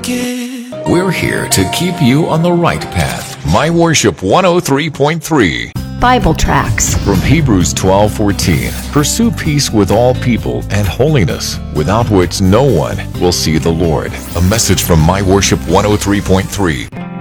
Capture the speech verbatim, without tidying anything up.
We're here to keep you on the right path. My Worship one oh three point three. Bible tracts From Hebrews twelve fourteen. Pursue peace with all people and holiness, without which no one will see the Lord. A message from My Worship one oh three point three.